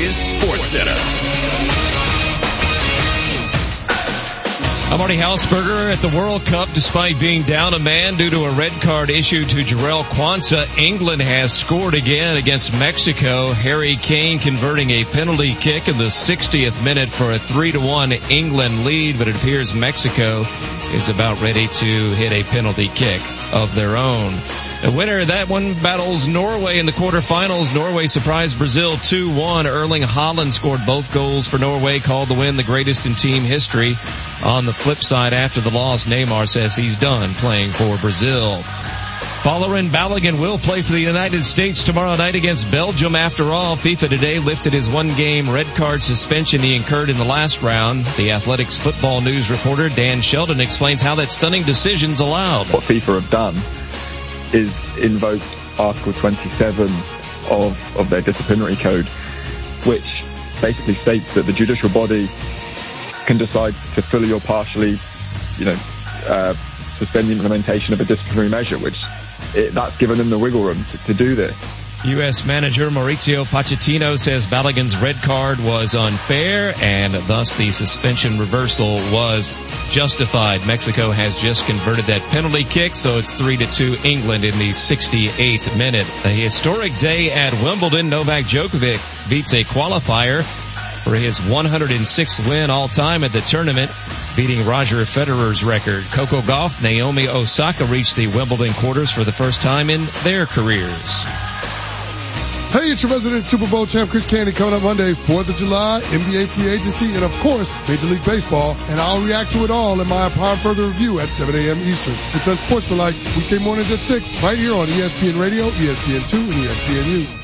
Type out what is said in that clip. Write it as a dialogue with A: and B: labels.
A: is SportsCenter.
B: I'm Marty Hausberger. At the World Cup, despite being down a man due to a red card issued to Jarrell Quansah, England has scored again against Mexico. Harry Kane converting a penalty kick in the 60th minute for a 3-1 England lead, but it appears Mexico is about ready to hit a penalty kick of their own. The winner of that one battles Norway in the quarterfinals. Norway surprised Brazil 2-1. Erling Haaland scored both goals for Norway, called the win the greatest in team history. On the flip side, after the loss, Neymar says he's done playing for Brazil. Folarin Balogun will play for the United States tomorrow night against Belgium. After all, FIFA today lifted his one-game red card suspension he incurred in the last round. The Athletics football news reporter Dan Sheldon explains how that stunning decision's allowed.
C: What FIFA have done is invoked Article 27 of their disciplinary code, which basically states that the judicial body can decide to fully or partially, suspend the implementation of a disciplinary measure, that's given them the wiggle room to do this.
B: U.S. manager Mauricio Pochettino says Balogun's red card was unfair and thus the suspension reversal was justified. Mexico has just converted that penalty kick, so it's 3-2 England in the 68th minute. A historic day at Wimbledon. Novak Djokovic beats a qualifier for his 106th win all-time at the tournament, beating Roger Federer's record. Coco Gauff, Naomi Osaka reached the Wimbledon quarters for the first time in their careers.
D: Hey, it's your resident Super Bowl champ, Chris Candy, coming up Monday, 4th of July, NBA free agency, and of course, Major League Baseball. And I'll react to it all in my Upon Further review at 7 a.m. Eastern. It's Unsportsmanlike, weekday mornings at 6, right here on ESPN Radio, ESPN2, and ESPNU.